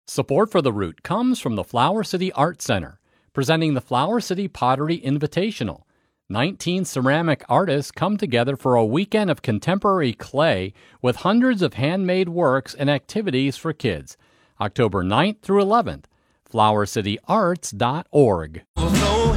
Support for the route comes from the Flower City Art Center, presenting the Flower City Pottery Invitational. 19 ceramic artists come together for a weekend of contemporary clay with hundreds of handmade works and activities for kids. October 9th through 11th, flowercityarts.org.